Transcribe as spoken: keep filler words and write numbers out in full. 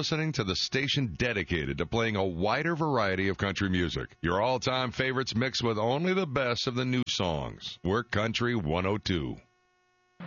listening to the station dedicated to playing a wider variety of country music. Your all-time favorites mixed with only the best of the new songs. We're Country one oh two.